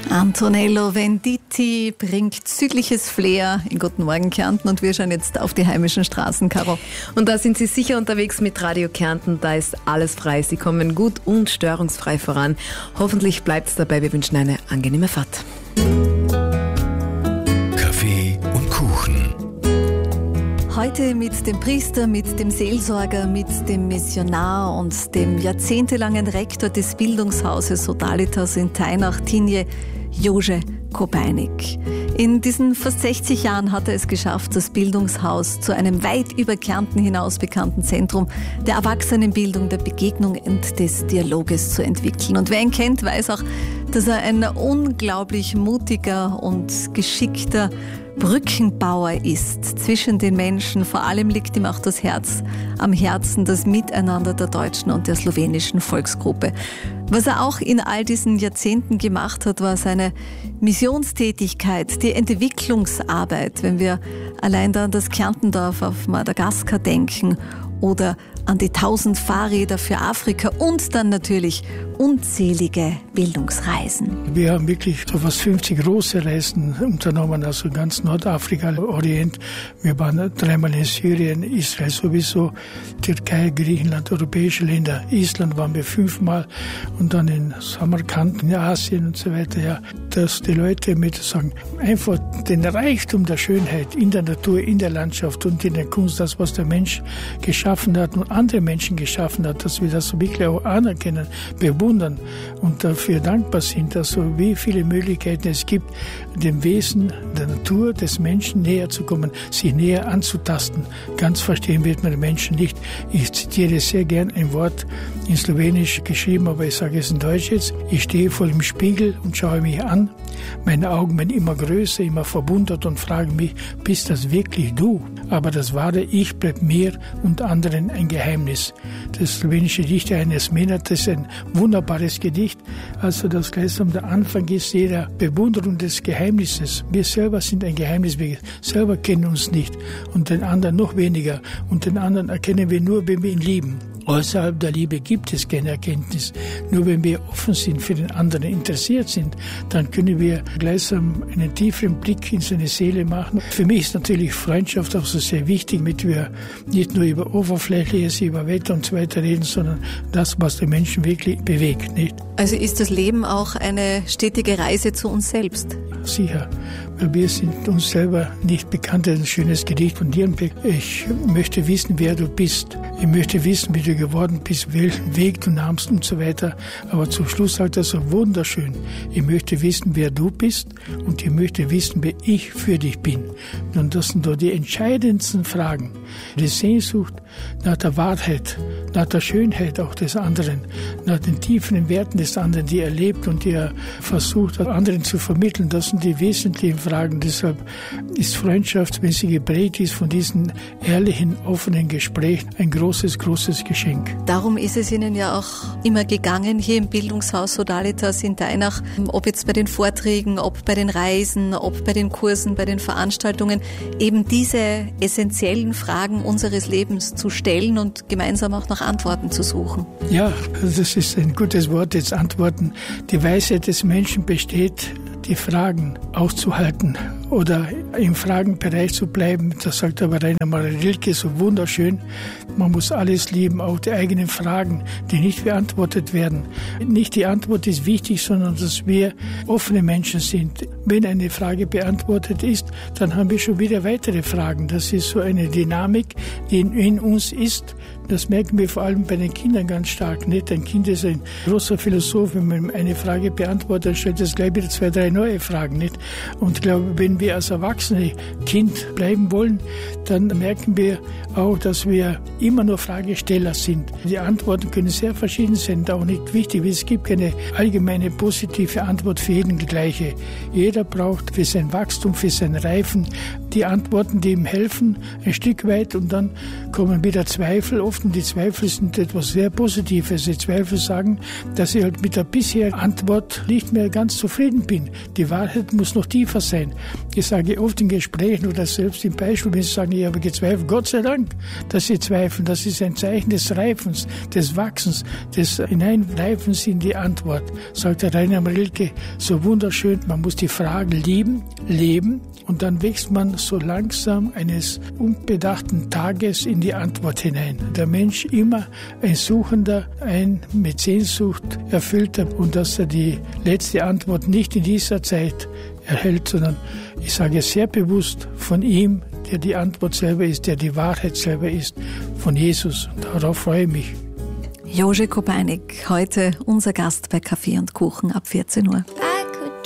Antonello Venditti bringt südliches Flair in Guten Morgen Kärnten und wir schauen jetzt auf die heimischen Straßen, Caro. Und da sind Sie sicher unterwegs mit Radio Kärnten, da ist alles frei. Sie kommen gut und störungsfrei voran. Hoffentlich bleibt es dabei, wir wünschen eine angenehme Fahrt. Kaffee und Kuchen. Heute mit dem Priester, mit dem Seelsorger, mit dem Missionar und dem jahrzehntelangen Rektor des Bildungshauses Sodalitas in Teinach, Tinje Jože Kobeinik. In diesen fast 60 Jahren hat er es geschafft, das Bildungshaus zu einem weit über Kärnten hinaus bekannten Zentrum der Erwachsenenbildung, der Begegnung und des Dialoges zu entwickeln. Und wer ihn kennt, weiß auch, dass er ein unglaublich mutiger und geschickter Brückenbauer ist zwischen den Menschen. Vor allem liegt ihm auch das Herz am Herzen, das Miteinander der deutschen und der slowenischen Volksgruppe. Was er auch in all diesen Jahrzehnten gemacht hat, war seine Missionstätigkeit, die Entwicklungsarbeit, wenn wir allein da an das Kärntendorf auf Madagaskar denken oder an die 1000 Fahrräder für Afrika und dann natürlich unzählige Bildungsreisen. Wir haben wirklich so fast 50 große Reisen unternommen, also ganz Nordafrika, Orient. Wir waren dreimal in Syrien, Israel sowieso, Türkei, Griechenland, europäische Länder. Island waren wir 5-mal und dann in Samarkand, in Asien und so weiter. Ja, dass die Leute mit sagen, einfach den Reichtum der Schönheit in der Natur, in der Landschaft und in der Kunst, das, was der Mensch geschaffen hat und andere Menschen geschaffen hat, dass wir das wirklich auch anerkennen, bewundern und dafür dankbar sind, dass so wie viele Möglichkeiten es gibt, dem Wesen der Natur des Menschen näher zu kommen, sich näher anzutasten. Ganz verstehen wird man den Menschen nicht. Ich zitiere sehr gern ein Wort in Slowenisch geschrieben, aber ich sage es in Deutsch jetzt. Ich stehe vor dem Spiegel und schaue mich an. Meine Augen werden immer größer, immer verwundert und fragen mich, bist das wirklich du? Aber das wahre Ich bleibt mir und anderen ein Geheimnis. Das slowenische Dichter Ernest Menard, das ist ein wunderbares Gedicht. Also das gleichsam der Anfang ist jeder Bewunderung des Geheimnisses. Wir selber sind ein Geheimnis, wir selber kennen uns nicht und den anderen noch weniger. Und den anderen erkennen wir nur, wenn wir ihn lieben. Außerhalb der Liebe gibt es keine Erkenntnis. Nur wenn wir offen sind, für den anderen interessiert sind, dann können wir gleichsam einen tieferen Blick in seine Seele machen. Für mich ist natürlich Freundschaft auch so sehr wichtig, damit wir nicht nur über Oberflächliches, über Wetter und so weiter reden, sondern das, was den Menschen wirklich bewegt, nicht? Also ist das Leben auch eine stetige Reise zu uns selbst? Sicher, weil wir sind uns selber nicht bekannt. Das ist ein schönes Gedicht von Dierenbeck. Ich möchte wissen, wer du bist. Ich möchte wissen, wie du geworden bist, welchen Weg du nahmst und so weiter. Aber zum Schluss sagt er so wunderschön. Ich möchte wissen, wer du bist und ich möchte wissen, wer ich für dich bin. Und das sind doch die entscheidendsten Fragen. Die Sehnsucht nach der Wahrheit, nach der Schönheit auch des anderen, nach den tiefen Werten des anderen, die er lebt und die er versucht, anderen zu vermitteln. Das sind die wesentlichen Fragen. Deshalb ist Freundschaft, wenn sie geprägt ist von diesen ehrlichen, offenen Gesprächen, ein großes, großes Geschenk. Darum ist es Ihnen ja auch immer gegangen, hier im Bildungshaus Sodalitas in Teinach, ob jetzt bei den Vorträgen, ob bei den Reisen, ob bei den Kursen, bei den Veranstaltungen, eben diese essentiellen Fragen unseres Lebens zu stellen und gemeinsam auch nach Antworten zu suchen. Ja, das ist ein gutes Wort, jetzt Antworten. Die Weisheit des Menschen besteht, die Fragen auszuhalten oder im Fragenbereich zu bleiben. Das sagt aber Rainer Maria Rilke so wunderschön. Man muss alles lieben, auch die eigenen Fragen, die nicht beantwortet werden. Nicht die Antwort ist wichtig, sondern dass wir offene Menschen sind. Wenn eine Frage beantwortet ist, dann haben wir schon wieder weitere Fragen. Das ist so eine Dynamik, die in uns ist. Das merken wir vor allem bei den Kindern ganz stark. Nicht? Ein Kind ist ein großer Philosoph. Wenn man eine Frage beantwortet, dann stellt es gleich wieder 2, 3 neue Fragen. Nicht? Und ich glaube, wenn wir als Erwachsene Kind bleiben wollen, dann merken wir auch, dass wir immer nur Fragesteller sind. Die Antworten können sehr verschieden sein, auch nicht wichtig. Es gibt keine allgemeine positive Antwort für jeden die gleiche. Jeder braucht für sein Wachstum, für sein Reifen die Antworten, die ihm helfen, ein Stück weit. Und dann kommen wieder Zweifel oft oft, und die Zweifel sind etwas sehr Positives. Die Zweifel sagen, dass ich halt mit der bisherigen Antwort nicht mehr ganz zufrieden bin. Die Wahrheit muss noch tiefer sein. Ich sage oft in Gesprächen oder selbst im Beispiel, wenn sie sagen, ich habe gezweifelt, Gott sei Dank, dass sie zweifeln. Das ist ein Zeichen des Reifens, des Wachsens, des Hineinreifens in die Antwort. Sagt der Rainer Rilke so wunderschön, man muss die Fragen lieben, leben, und dann wächst man so langsam eines unbedachten Tages in die Antwort hinein. Der Mensch immer ein Suchender, ein mit Sehnsucht erfüllter, und dass er die letzte Antwort nicht in dieser Zeit erhält, sondern ich sage sehr bewusst von ihm, der die Antwort selber ist, der die Wahrheit selber ist, von Jesus. Und darauf freue ich mich. Jože Kopejnik, heute unser Gast bei Kaffee und Kuchen ab 14 Uhr.